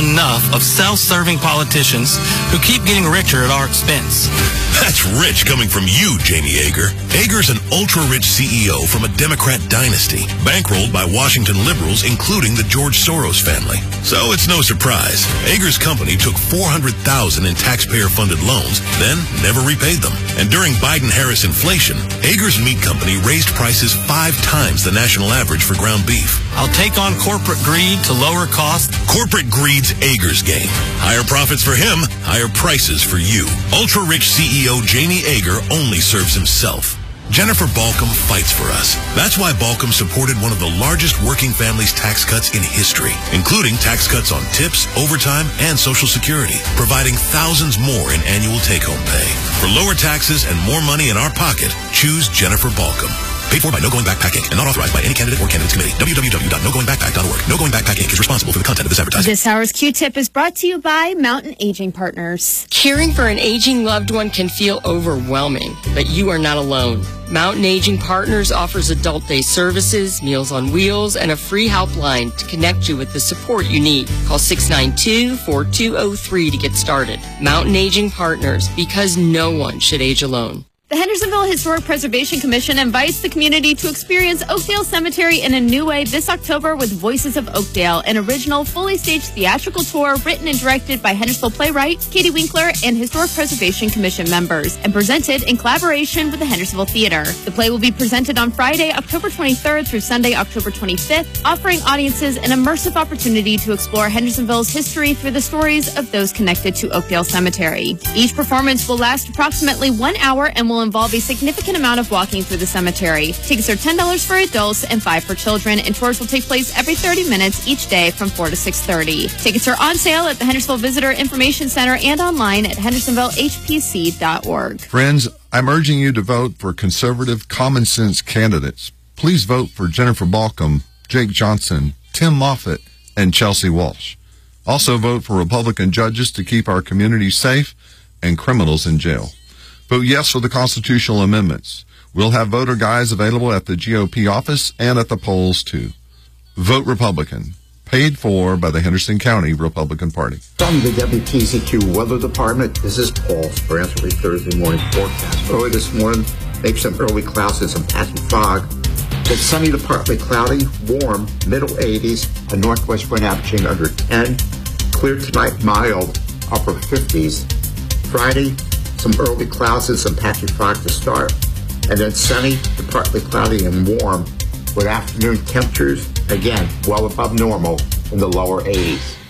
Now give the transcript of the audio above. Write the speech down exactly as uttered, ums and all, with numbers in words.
enough of self-serving politicians who keep getting richer at our expense. That's rich coming from you, Jamie Ager. Ager's an ultra-rich C E O from a Democrat dynasty, bankrolled by Washington liberals, including the George Soros family. So it's no surprise. Ager's company took four hundred thousand dollars in taxpayer-funded loans, then never repaid them. And during Biden-Harris inflation, Ager's meat company raised prices five times the national average for ground beef. I'll take on corporate greed to lower costs. Corporate greed's Ager's game. Higher profits for him, higher prices for you. Ultra-rich C E O Jamie Ager only serves himself. Jennifer Balcom fights for us. That's why Balcom supported one of the largest working families tax cuts in history, including tax cuts on tips, overtime, and Social Security, providing thousands more in annual take-home pay. For lower taxes and more money in our pocket, choose Jennifer Balcom. Paid for by No Going Backpack Incorporated and not authorized by any candidate or candidates committee. w w w dot no going backpack dot org. No Going Backpack Incorporated is responsible for the content of this advertising. This hour's Q-Tip is brought to you by Mountain Aging Partners. Caring for an aging loved one can feel overwhelming, but you are not alone. Mountain Aging Partners offers adult day services, Meals on Wheels, and a free helpline to connect you with the support you need. Call six nine two, four two zero three to get started. Mountain Aging Partners, because no one should age alone. The Hendersonville Historic Preservation Commission invites the community to experience Oakdale Cemetery in a new way this October with Voices of Oakdale, an original, fully staged theatrical tour written and directed by Hendersonville playwright Katie Winkler and Historic Preservation Commission members, and presented in collaboration with the Hendersonville Theater. The play will be presented on Friday, October twenty-third through Sunday, October twenty-fifth, offering audiences an immersive opportunity to explore Hendersonville's history through the stories of those connected to Oakdale Cemetery. Each performance will last approximately one hour and will involve a significant amount of walking through the cemetery. Tickets are ten dollars for adults and five dollars for children, and tours will take place every thirty minutes each day from four to six thirty. Tickets are on sale at the Hendersonville Visitor Information Center and online at hendersonville h p c dot org. Friends, I'm urging you to vote for conservative, common-sense candidates. Please vote for Jennifer Balcom, Jake Johnson, Tim Moffitt, and Chelsea Walsh. Also vote for Republican judges to keep our community safe and criminals in jail. Vote yes for the constitutional amendments. We'll have voter guides available at the G O P office and at the polls, too. Vote Republican. Paid for by the Henderson County Republican Party. From the W T Z Q Weather Department, this is Paul for answering Thursday morning forecast. Early this morning, maybe some early clouds and some patchy fog. It's sunny to partly cloudy, warm, middle eighties, a northwest wind averaging under ten. Clear tonight, mild, upper fifties. Friday, some early clouds and some patchy fog to start. And then sunny to partly cloudy and warm with afternoon temperatures, again, well above normal in the lower eighties.